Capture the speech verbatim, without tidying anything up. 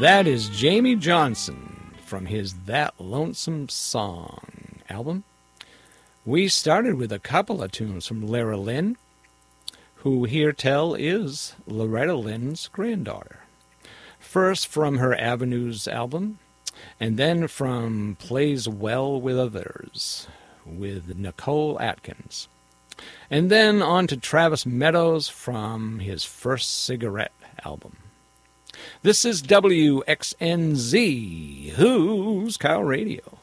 That is Jamie Johnson from his That Lonesome Song album. We started with a couple of tunes from Lara Lynn, who here tell is Loretta Lynn's granddaughter. First from her Avenues album, and then from Plays Well with Others with Nicole Atkins. And then on to Travis Meadows from his First Cigarette album. This is W X N Z, Who's Cow Radio.